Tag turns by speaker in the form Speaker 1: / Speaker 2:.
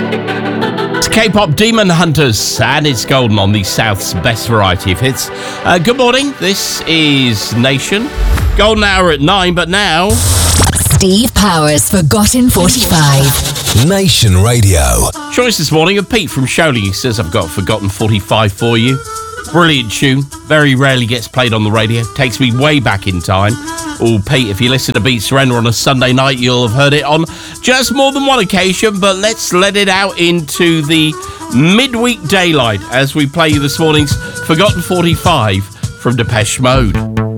Speaker 1: It's K-pop Demon Hunters, and it's Golden on the South's best variety of hits. Good morning, this is Nation. Golden hour at 9, but now...
Speaker 2: Steve Powers, Forgotten 45.
Speaker 3: Nation Radio.
Speaker 1: Choice this morning of Pete from Sholing. He says, I've got Forgotten 45 for you. Brilliant tune. Very rarely gets played on the radio. Takes me way back in time. Oh, Pete, if you listen to Beat Surrender on a Sunday night, you'll have heard it on just more than one occasion. But let's let it out into the midweek daylight as we play you this morning's Forgotten 45 from Depeche Mode.